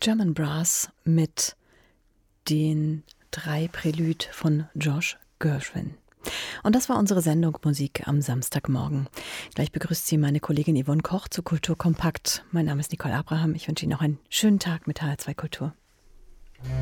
German Brass mit den 3 Prälude von Josh Gershwin. Und das war unsere Sendung Musik am Samstagmorgen. Gleich begrüßt Sie meine Kollegin Yvonne Koch zu Kultur Kompakt. Mein Name ist Nicole Abraham. Ich wünsche Ihnen noch einen schönen Tag mit HR2 Kultur.